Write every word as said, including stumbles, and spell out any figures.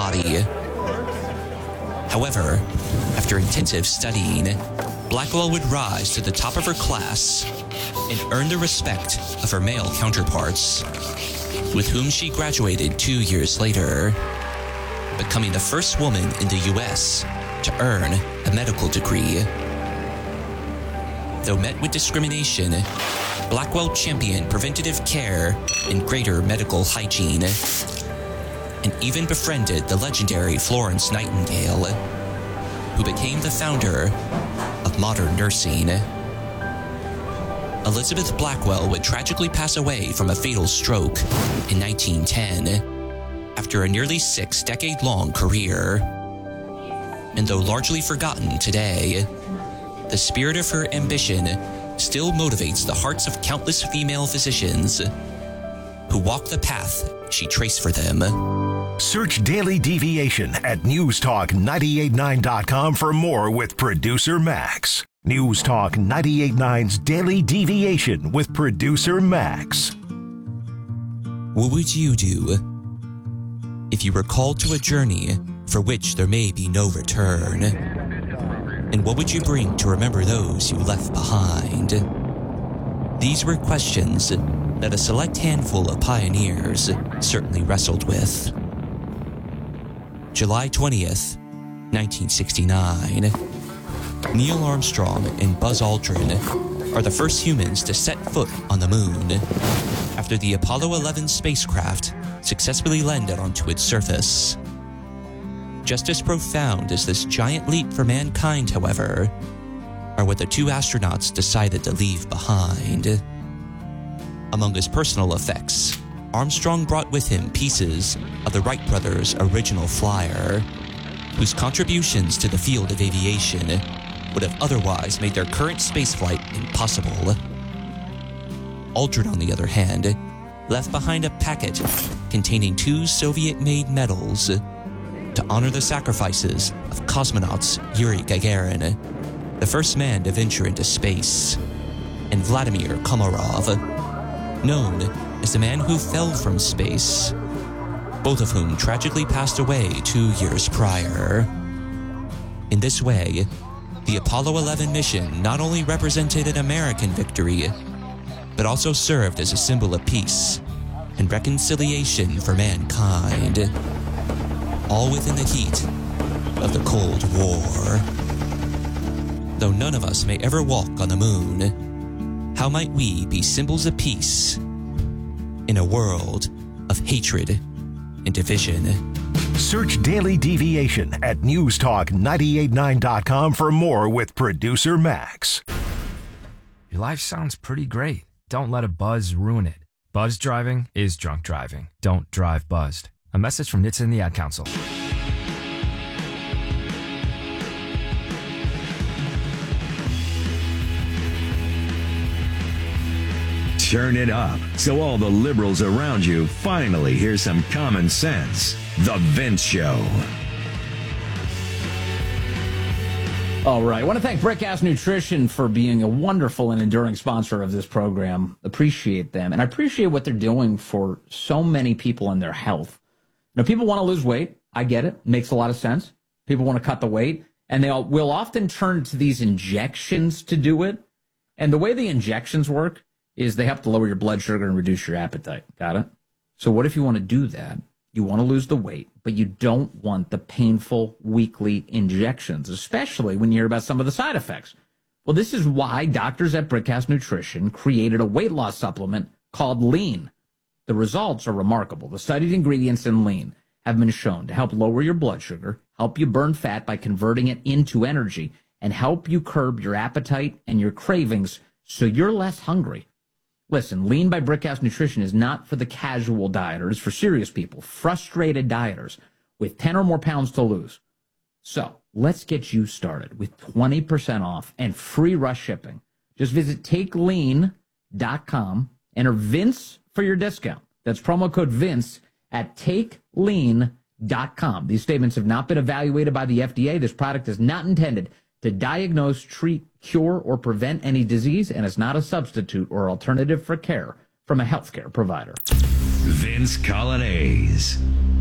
body. However, after intensive studying, Blackwell would rise to the top of her class and earn the respect of her male counterparts, with whom she graduated two years later, becoming the first woman in the U S to earn a medical degree. Though met with discrimination, Blackwell championed preventative care and greater medical hygiene, and even befriended the legendary Florence Nightingale, who became the founder of modern nursing. Elizabeth Blackwell would tragically pass away from a fatal stroke in nineteen ten after a nearly six-decade-long career. And though largely forgotten today, the spirit of her ambition still motivates the hearts of countless female physicians who walk the path she traced for them. Search Daily Deviation at news talk nine eight nine dot com for more with producer Max. News Talk ninety-eight point nine's Daily Deviation with producer Max. What would you do if you were called to a journey for which there may be no return? And what would you bring to remember those you left behind? These were questions that a select handful of pioneers certainly wrestled with. July twentieth, nineteen sixty-nine. Neil Armstrong and Buzz Aldrin are the first humans to set foot on the moon after the Apollo eleven spacecraft successfully landed onto its surface. Just as profound as this giant leap for mankind, however, are what the two astronauts decided to leave behind. Among his personal effects, Armstrong brought with him pieces of the Wright brothers' original flyer, whose contributions to the field of aviation would have otherwise made their current spaceflight impossible. Aldrin, on the other hand, left behind a packet containing two Soviet-made medals to honor the sacrifices of cosmonauts Yuri Gagarin, the first man to venture into space, and Vladimir Komarov, known as the man who fell from space, both of whom tragically passed away two years prior. In this way, the Apollo eleven mission not only represented an American victory, but also served as a symbol of peace and reconciliation for mankind, all within the heat of the Cold War. Though none of us may ever walk on the moon, how might we be symbols of peace in a world of hatred and division? Search Daily Deviation at news talk nine eight nine dot com for more with producer Max. Your life sounds pretty great. Don't let a buzz ruin it. Buzz driving is drunk driving. Don't drive buzzed. A message from N H T S A and the Ad Council. Turn it up so all the liberals around you finally hear some common sense. The Vince Show. All right. I want to thank Brickhouse Nutrition for being a wonderful and enduring sponsor of this program. Appreciate them. And I appreciate what they're doing for so many people and their health. Now, people want to lose weight. I get it. Makes a lot of sense. People want to cut the weight. And they will often turn to these injections to do it. And the way the injections work is they help to lower your blood sugar and reduce your appetite. Got it? So what if you want to do that? You want to lose the weight, but you don't want the painful weekly injections, especially when you hear about some of the side effects. Well, this is why doctors at Brickhouse Nutrition created a weight loss supplement called Lean. The results are remarkable. The studied ingredients in Lean have been shown to help lower your blood sugar, help you burn fat by converting it into energy, and help you curb your appetite and your cravings so you're less hungry. Listen, Lean by Brickhouse Nutrition is not for the casual dieter. It's for serious people, frustrated dieters with ten or more pounds to lose. So let's get you started with twenty percent off and free rush shipping. Just visit take lean dot com, enter Vince for your discount. That's promo code Vince at take lean dot com. These statements have not been evaluated by the F D A. This product is not intended to diagnose, treat, cure, or prevent any disease, and is not a substitute or alternative for care from a healthcare provider. Vince Coglianese.